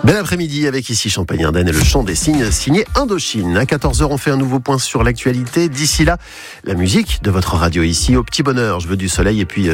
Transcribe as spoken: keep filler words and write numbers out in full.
Bel après-midi avec ici Champagne-Ardenne et le chant des signes signé Indochine. À quatorze heures, on fait un nouveau point sur l'actualité. D'ici là, la musique de votre radio ici au Petit Bonheur. Je veux du soleil et puis